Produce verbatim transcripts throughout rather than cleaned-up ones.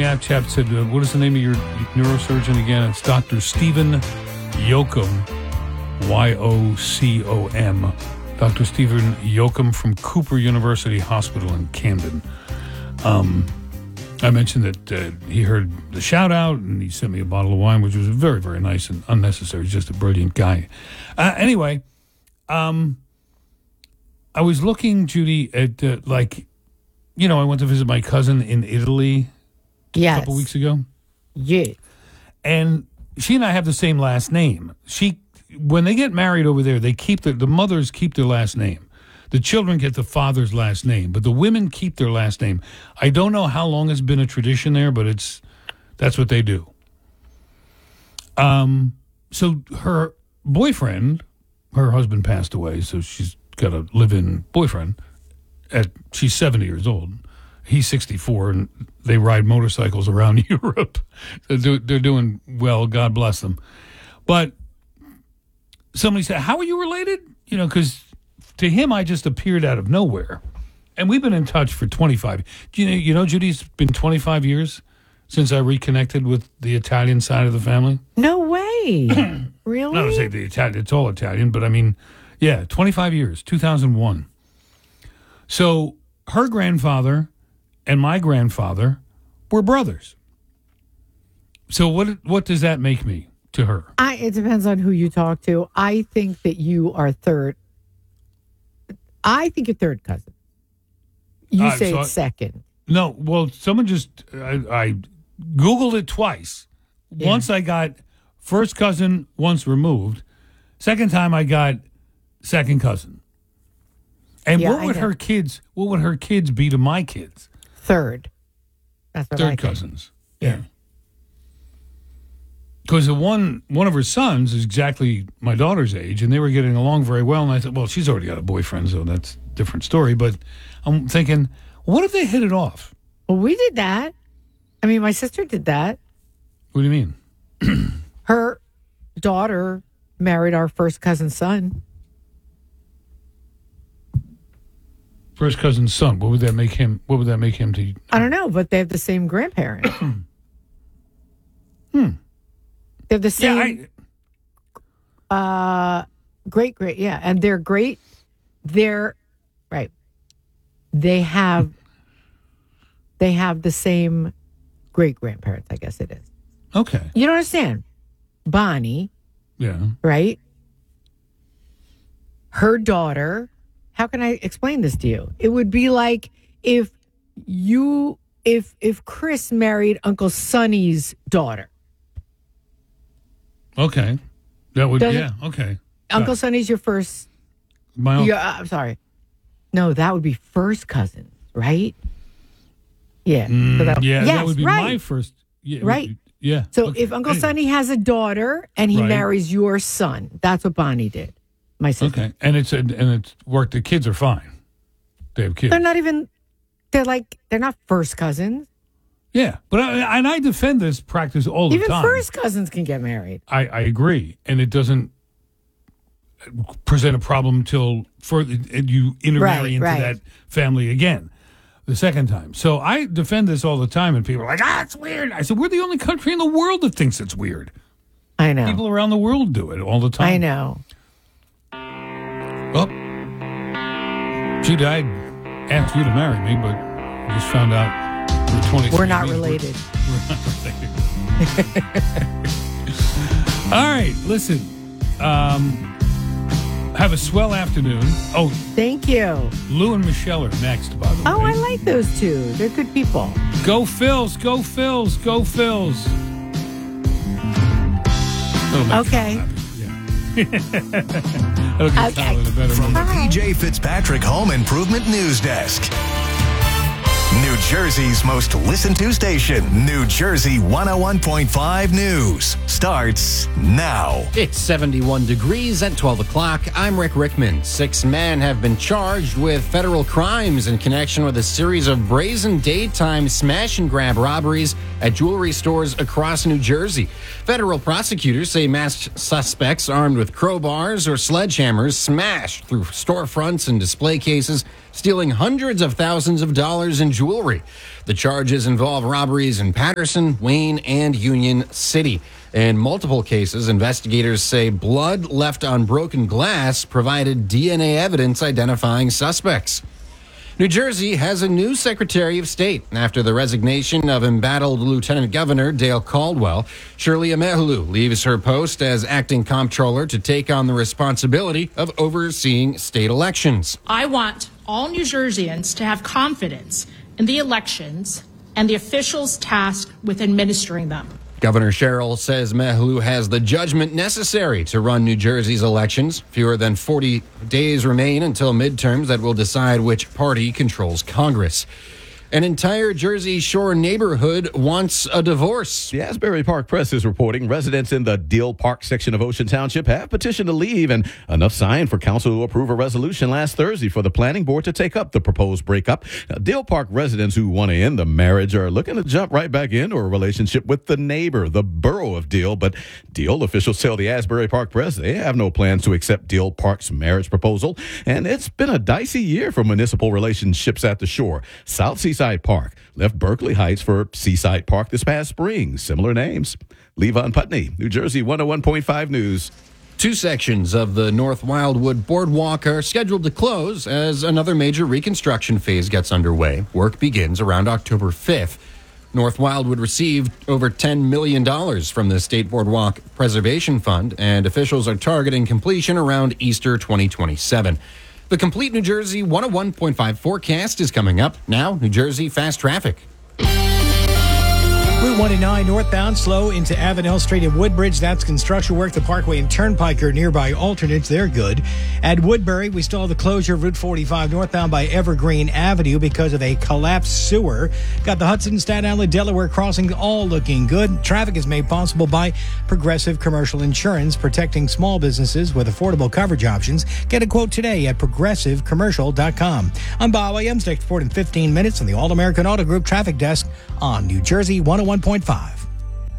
app chat said, uh, what is the name of your neurosurgeon again? It's Doctor Stephen Yoakum, Y O C O M. Doctor Stephen Yoakum from Cooper University Hospital in Camden. Um, I mentioned that uh, he heard the shout out and he sent me a bottle of wine, which was very, very nice and unnecessary. He's just a brilliant guy. Uh, anyway, um, I was looking, Judy, at uh, like, you know, I went to visit my cousin in Italy yes. a couple weeks ago. Yeah. And she and I have the same last name. She, when they get married over there, they keep their, the mothers keep their last name. The children get the father's last name, but the women keep their last name. I don't know how long it's been a tradition there, but it's that's what they do. Um, so her boyfriend, her husband passed away, so she's got a live-in boyfriend. At she's seventy years old. He's sixty-four, and they ride motorcycles around Europe. They're, they're doing well, God bless them. But somebody said, how are you related? You know, because to him, I just appeared out of nowhere. And we've been in touch for twenty-five. Do you know, you know, Judy, it's been twenty-five years since I reconnected with the Italian side of the family. No way. Really? Not to say the Italian, it's all Italian, but I mean, yeah, twenty-five years, two thousand one. So her grandfather and my grandfather were brothers. So what what does that make me to her? I, it depends on who you talk to. I think that you are third. I think you're third cousin. You Uh, say so it's I- second. No, well, someone just, I, I Googled it twice. Yeah. Once I got first cousin, once removed. Second time I got second cousin. And Yeah, what I would know. her kids, what would her kids be to my kids? Third. That's what I Third think. cousins. Yeah. Because the one one of her sons is exactly my daughter's age, and they were getting along very well. And I thought, well, she's already got a boyfriend, so that's a different story. But I'm thinking, what if they hit it off? Well, we did that. I mean, my sister did that. What do you mean? Her daughter married our first cousin's son. First cousin's son. What would that make him? What would that make him to? I don't know, but they have the same grandparent. hmm. They have the Yeah. same I, uh great great yeah, and they're great. They're right. They have they have the same great grandparents, I guess it is. okay. You don't understand. Bonnie, Yeah. right? Her daughter, how can I explain this to you? It would be like if you if if Chris married Uncle Sonny's daughter. Okay. That would. Doesn't- yeah. Okay. Uncle Got Sonny's your first it. My uncle. Yeah, uh, I'm sorry. No, that would be first cousins, right? Yeah. So that, Yeah. yes, that would be right. my first. Yeah. it would Right. be- yeah. So okay. if Uncle Anyway. Sonny has a daughter and he Right. marries your son, that's what Bonnie did. My sister. Okay. And it's and it's worked. The kids are fine. They have kids. They're not even. They're like they're not first cousins. Yeah. But I, and I defend this practice all the Even time. first cousins can get married. I, I agree, and it doesn't present a problem until further and you intermarry Right, into right. that family again the second time. So I defend this all the time, and people are like, "Ah, it's weird." I said, "We're the only country in the world that thinks it's weird. I know. People around the world do it all the time." I know. Well, Judy, I asked you to marry me, but I just found out we're twenty. We're not related. We're not related. All right, listen. Um, have a swell afternoon. Oh, Thank you. Lou and Michelle are next, by the Oh, way. I like those two. They're good people. Go Phils, go Phils, go Phils. That'll make Okay. Tyler happy. Yeah. That'll get Okay. Tyler in a better From mood. the P J Fitzpatrick Home Improvement News Desk. New Jersey's most listened to station, New Jersey one oh one point five News, starts now. It's seventy-one degrees at twelve o'clock. I'm Rick Rickman. Six men have been charged with federal crimes in connection with a series of brazen daytime smash and grab robberies at jewelry stores across New Jersey. Federal prosecutors say masked suspects armed with crowbars or sledgehammers smashed through storefronts and display cases, stealing hundreds of thousands of dollars in jewelry jewelry. The charges involve robberies in Patterson, Wayne, and Union City. In multiple cases, investigators say blood left on broken glass provided D N A evidence identifying suspects. New Jersey has a new Secretary of State after the resignation of embattled Lieutenant Governor Dale Caldwell. Shirley Amehulu leaves her post as acting comptroller to take on the responsibility of overseeing state elections. I want all New Jerseyans to have confidence in the elections and the officials tasked with administering them. Governor Sherrill says Amehulu has the judgment necessary to run New Jersey's elections. Fewer than forty days remain until midterms that will decide which party controls Congress. An entire Jersey Shore neighborhood wants a divorce. The Asbury Park Press is reporting residents in the Deal Park section of Ocean Township have petitioned to leave, and enough signed for council to approve a resolution last Thursday for the planning board to take up the proposed breakup. Now, Deal Park residents who want to end the marriage are looking to jump right back into a relationship with the neighbor, the borough of Deal. But Deal officials tell the Asbury Park Press they have no plans to accept Deal Park's marriage proposal, and it's been a dicey year for municipal relationships at the shore. South Seaside Park left Berkeley Heights for Seaside Park this past spring. Similar names. Levon Putney, New Jersey one oh one point five News. Two sections of the North Wildwood Boardwalk are scheduled to close as another major reconstruction phase gets underway. Work begins around October fifth. North Wildwood received over ten million dollars from the State Boardwalk Preservation Fund, and officials are targeting completion around Easter twenty twenty-seven. The complete New Jersey one oh one point five forecast is coming up. Now, New Jersey fast traffic. Route one oh nine northbound, slow into Avenel Street at Woodbridge. That's construction work. The Parkway and Turnpike are nearby alternates. They're good. At Woodbury, we still have the closure of Route forty-five northbound by Evergreen Avenue because of a collapsed sewer. Got the Hudson, Staten Island, Delaware crossing all looking good. Traffic is made possible by Progressive Commercial Insurance, protecting small businesses with affordable coverage options. Get a quote today at progressive commercial dot com. I'm Bob Williams. Next report in fifteen minutes on the All-American Auto Group Traffic Desk on New Jersey one oh one point five.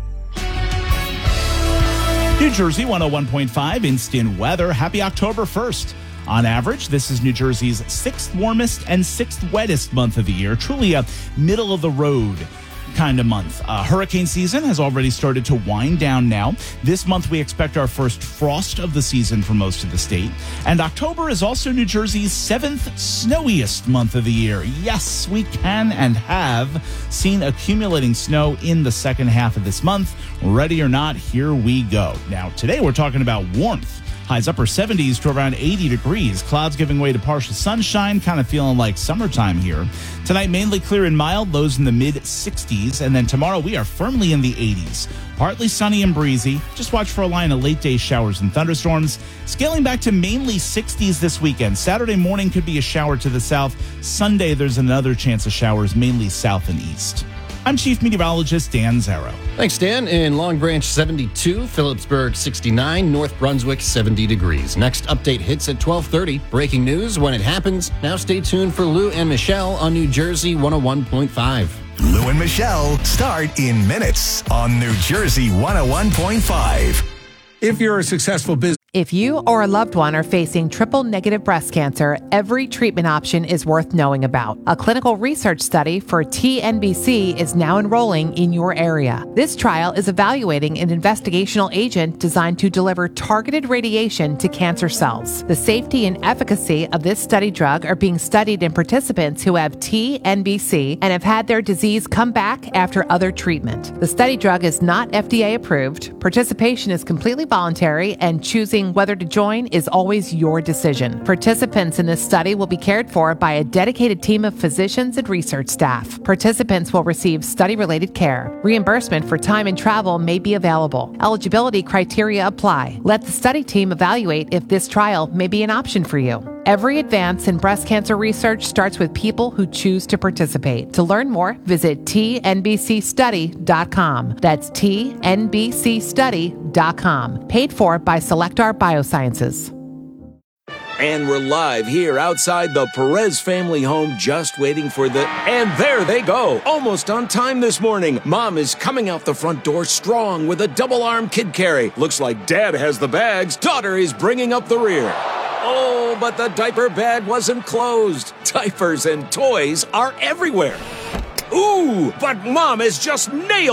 New Jersey one oh one point five instant weather. Happy October first. On average, this is New Jersey's sixth warmest and sixth wettest month of the year. Truly a middle of the road kind of month. Uh, hurricane season has already started to wind down now. This month, we expect our first frost of the season for most of the state. And October is also New Jersey's seventh snowiest month of the year. Yes, we can and have seen accumulating snow in the second half of this month. Ready or not, here we go. Now, today we're talking about warmth. Highs upper seventies to around eighty degrees. Clouds giving way to partial sunshine, kind of feeling like summertime here. Tonight, mainly clear and mild, lows in the mid sixties. And then tomorrow, we are firmly in the eighties. Partly sunny and breezy. Just watch for a line of late day showers and thunderstorms. Scaling back to mainly sixties this weekend. Saturday morning could be a shower to the south. Sunday, there's another chance of showers, mainly south and east. I'm Chief Meteorologist Dan Zarrow. Thanks, Dan. In Long Branch, seventy-two, Phillipsburg, sixty-nine, North Brunswick, seventy degrees. Next update hits at twelve thirty. Breaking news when it happens. Now stay tuned for Lou and Michelle on New Jersey one oh one point five. Lou and Michelle start in minutes on New Jersey one oh one point five. If you're a successful business, If you or a loved one are facing triple-negative breast cancer, every treatment option is worth knowing about. A clinical research study for T N B C is now enrolling in your area. This trial is evaluating an investigational agent designed to deliver targeted radiation to cancer cells. The safety and efficacy of this study drug are being studied in participants who have T N B C and have had their disease come back after other treatment. The study drug is not F D A approved. Participation is completely voluntary, and choosing whether to join is always your decision. Participants in this study will be cared for by a dedicated team of physicians and research staff. Participants will receive study-related care. Reimbursement for time and travel may be available. Eligibility criteria apply. Let the study team evaluate if this trial may be an option for you. Every advance in breast cancer research starts with people who choose to participate. To learn more, visit T N B C study dot com. That's T N B C study dot com. Paid for by Selectar Biosciences. And we're live here outside the Perez family home, just waiting for the... And there they go! Almost on time this morning. Mom is coming out the front door strong with a double-arm kid carry. Looks like Dad has the bags. Daughter is bringing up the rear. Oh, but the diaper bag wasn't closed. Diapers and toys are everywhere. Ooh, but Mom has just nailed